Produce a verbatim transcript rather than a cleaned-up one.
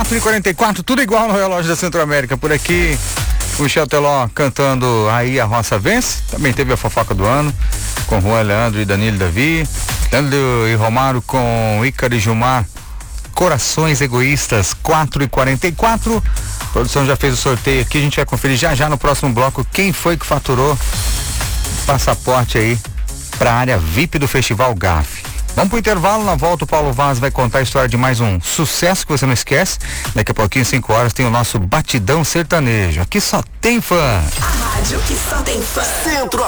quatro e quarenta e quatro, tudo igual no relógio da Centro-América. Por aqui, o Michel Teló cantando Aí a Roça Vence. Também teve a fofoca do ano, com Juan Leandro e Danilo Davi. Leandro e Romário com Ícaro e Gilmar, Corações Egoístas, quatro e quarenta e quatro. A produção já fez o sorteio aqui, a gente vai conferir já já no próximo bloco quem foi que faturou passaporte aí para a área V I P do Festival G A F. Vamos pro intervalo, na volta o Paulo Vaz vai contar a história de mais um sucesso que você não esquece. Daqui a pouquinho, cinco horas, tem o nosso Batidão Sertanejo. Aqui só tem fã. A rádio que só tem fã. Centro